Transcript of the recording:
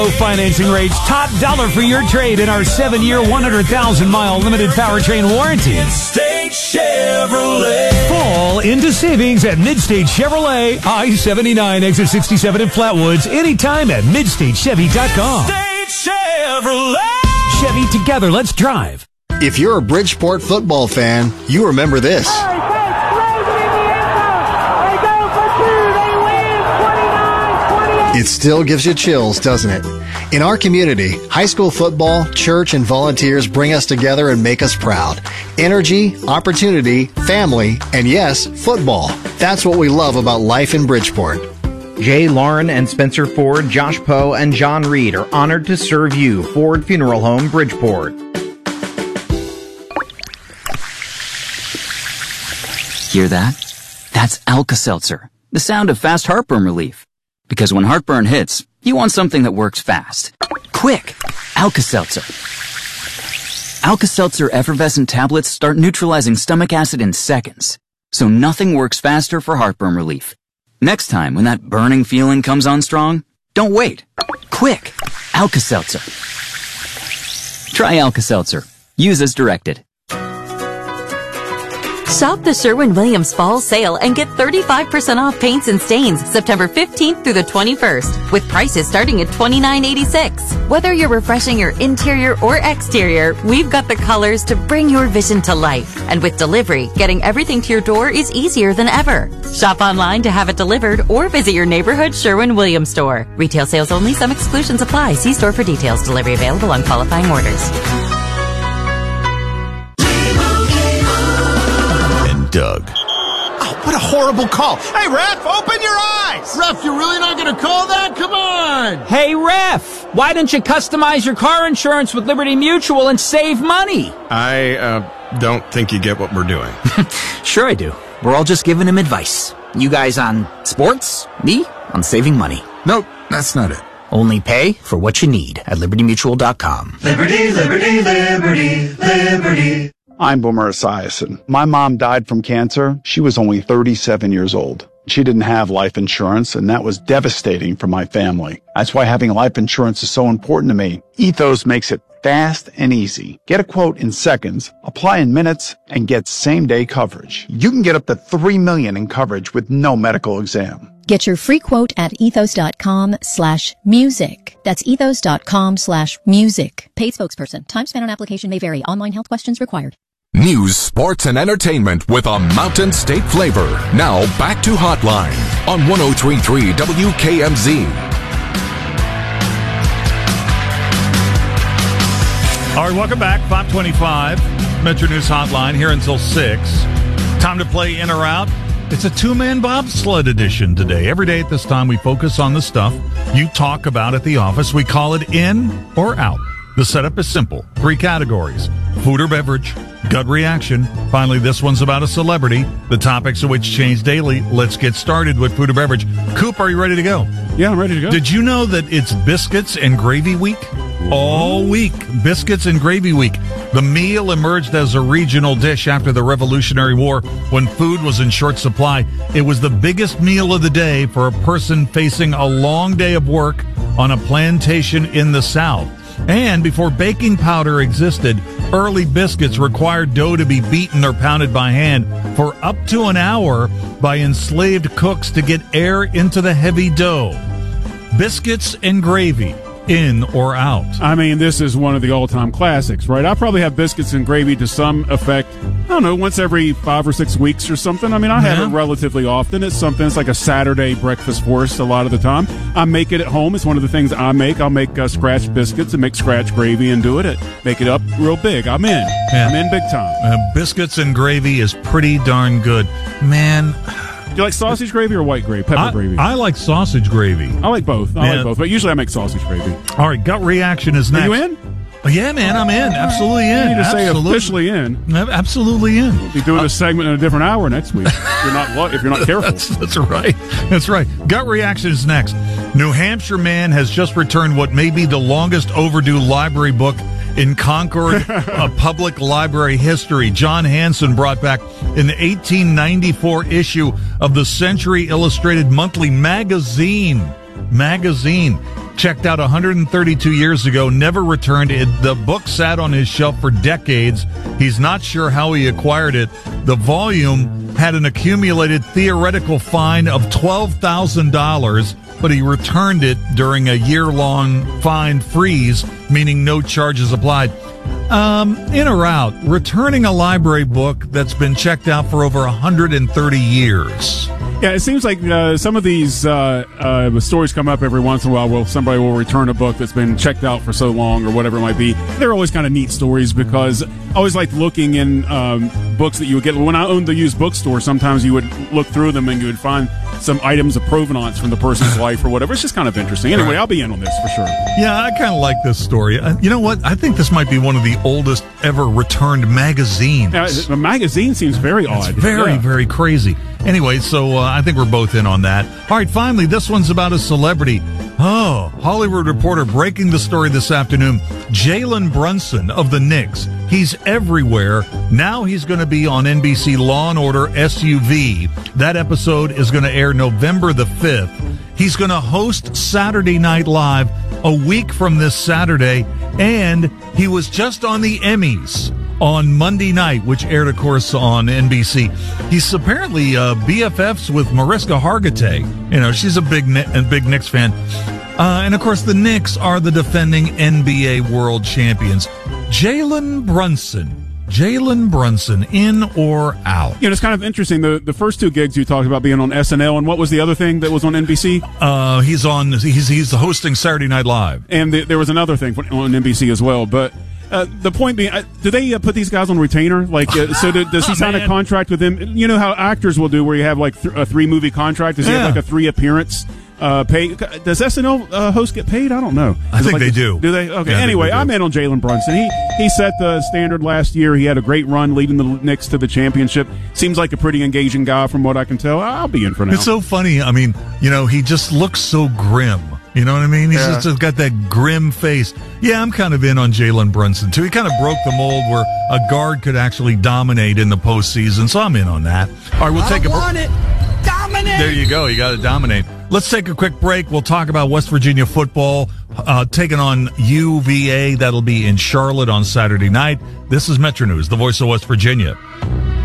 Financing rates, top dollar for your trade in our 7-year, 100,000-mile limited powertrain warranty. Midstate Chevrolet. Fall into savings at Midstate Chevrolet, I-79, exit 67 in Flatwoods, anytime at MidstateChevy.com. Midstate Chevrolet. Chevy, together, let's drive. If you're a Bridgeport football fan, you remember this. It still gives you chills, doesn't it? In our community, high school football, church, and volunteers bring us together and make us proud. Energy, opportunity, family, and yes, football. That's what we love about life in Bridgeport. Jay Lauren and Spencer Ford, Josh Poe, and John Reed are honored to serve you. Ford Funeral Home, Bridgeport. Hear that? That's Alka-Seltzer, the sound of fast heartburn relief. Because when heartburn hits, you want something that works fast. Quick! Alka-Seltzer. Alka-Seltzer effervescent tablets start neutralizing stomach acid in seconds. So nothing works faster for heartburn relief. Next time when that burning feeling comes on strong, don't wait. Quick! Alka-Seltzer. Try Alka-Seltzer. Use as directed. Shop the Sherwin-Williams Fall Sale and get 35% off paints and stains September 15th through the 21st, with prices starting at $29.86. Whether you're refreshing your interior or exterior, we've got the colors to bring your vision to life. And with delivery, getting everything to your door is easier than ever. Shop online to have it delivered or visit your neighborhood Sherwin-Williams store. Retail sales only. Some exclusions apply. See store for details. Delivery available on qualifying orders. Doug. Oh, what a horrible call. Hey, ref, open your eyes. Ref, you're really not going to call that? Come on. Hey, ref, why don't you customize your car insurance with Liberty Mutual and save money? I don't think you get what we're doing. Sure I do. We're all just giving him advice. You guys on sports, me on saving money. Nope, that's not it. Only pay for what you need at libertymutual.com. Liberty, liberty, liberty, liberty. I'm Boomer Esiason. My mom died from cancer. She was only 37 years old. She didn't have life insurance, and that was devastating for my family. That's why having life insurance is so important to me. Ethos makes it fast and easy. Get a quote in seconds, apply in minutes, and get same-day coverage. You can get up to $3 million in coverage with no medical exam. Get your free quote at ethos.com/music. That's ethos.com/music. Paid spokesperson. Time spent on application may vary. Online health questions required. News, sports, and entertainment with a Mountain State flavor. Now back to Hotline on 103.3 WKMZ. All right, welcome back. 525 Metro News Hotline here until 6. Time to play in or out. It's a two-man bobsled edition today. Every day at this time, we focus on the stuff you talk about at the office. We call it in or out. The setup is simple. 3 categories: food or beverage, gut reaction. Finally, this one's about a celebrity. The topics of which change daily. Let's get started with food or beverage. Coop, are you ready to go? Yeah, I'm ready to go. Did you know that it's Biscuits and Gravy Week? All week. Biscuits and Gravy Week. The meal emerged as a regional dish after the Revolutionary War when food was in short supply. It was the biggest meal of the day for a person facing a long day of work on a plantation in the South. And before baking powder existed, early biscuits required dough to be beaten or pounded by hand for up to an hour by enslaved cooks to get air into the heavy dough. Biscuits and gravy, in or out? I mean, this is one of the all-time classics, right? I probably have biscuits and gravy to some effect, I don't know, once every 5 or 6 weeks or something. I mean, I have it relatively often. It's something, it's like a Saturday breakfast for us a lot of the time. I make it at home. It's one of the things I make. I'll make scratch biscuits and make scratch gravy and do it. Make it up real big. I'm in. Yeah. I'm in big time. Biscuits and gravy is pretty darn good. Man... Do you like sausage gravy or white gravy? Pepper gravy? I like sausage gravy. I like both. I like both. But usually I make sausage gravy. All right, gut reaction is next. Are you in? Yeah, man, I'm in. Absolutely in. You need to say officially in. Absolutely in. We'll be doing this segment in a different hour next week if you're not careful. That's right. That's right. Gut reaction is next. New Hampshire man has just returned what may be the longest overdue library book in Concord public library history. John Hanson brought back an 1894 issue of the Century Illustrated Monthly magazine. checked out 132 years ago, never returned it. The book sat on his shelf for decades. He's not sure how he acquired it. The volume had an accumulated theoretical fine of $12,000, but he returned it during a year-long fine freeze, meaning no charges applied. In or out, returning a library book that's been checked out for over 130 years. Yeah, it seems like some of these stories come up every once in a while where somebody will return a book that's been checked out for so long or whatever it might be. They're always kind of neat stories because I always like looking in books that you would get. When I owned the used bookstore, sometimes you would look through them and you would find some items of provenance from the person's life or whatever. It's just kind of interesting. Anyway, I'll be in on this for sure. Yeah, I kind of like this story. You know what? I think this might be one of the oldest ever returned magazines. Yeah, the magazine seems very odd. It's very crazy. Anyway, so I think we're both in on that. All right, finally, this one's about a celebrity. Oh, Hollywood Reporter breaking the story this afternoon. Jalen Brunson of the Knicks. He's everywhere. Now he's going to be on NBC Law & Order SUV. That episode is going to air November the 5th. He's going to host Saturday Night Live a week from this Saturday, and he was just on the Emmys on Monday night, which aired, of course, on NBC. He's apparently BFFs with Mariska Hargitay. You know, she's a big Knicks fan. And, of course, the Knicks are the defending NBA World Champions. Jalen Brunson, in or out? You know, it's kind of interesting. The first two gigs you talked about being on SNL, and what was the other thing that was on NBC? He's hosting Saturday Night Live. And there was another thing on NBC as well, but... the point being, do they put these guys on retainer? Like, does he sign a contract with them? You know how actors will do, where you have like a 3-movie contract. Does he have like a 3-appearance pay? Does SNL host get paid? I don't know. I think they do. Do they? Okay. Yeah, anyway, I'm in on Jalen Brunson. He set the standard last year. He had a great run leading the Knicks to the championship. Seems like a pretty engaging guy from what I can tell. I'll be in for now. It's so funny. I mean, you know, he just looks so grim. You know what I mean? He's just got that grim face. Yeah, I'm kind of in on Jalen Brunson, too. He kind of broke the mold where a guard could actually dominate in the postseason, so I'm in on that. All right, we'll take a break. Dominate! There you go. You got to dominate. Let's take a quick break. We'll talk about West Virginia football taking on UVA. That'll be in Charlotte on Saturday night. This is Metro News, the voice of West Virginia.